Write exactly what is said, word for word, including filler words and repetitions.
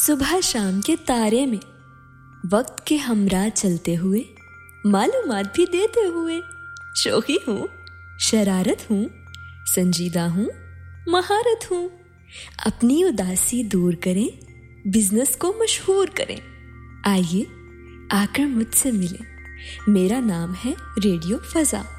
सुबह शाम के तारे में, वक्त के हमरा चलते हुए, मालूमात भी देते हुए। शौकी हूँ, शरारत हूँ, संजीदा हूँ, महारत हूँ। अपनी उदासी दूर करें, बिजनेस को मशहूर करें। आइए आकर मुझसे मिलें। मेरा नाम है रेडियो फजा।